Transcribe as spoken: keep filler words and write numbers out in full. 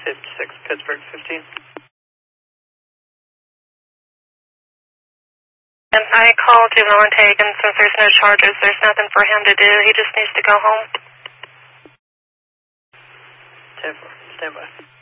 fifty-six, Pittsburgh fifteen. And I called juvenile intake, and since there's no charges, there's nothing for him to do. He just needs to go home. ten four, stand by.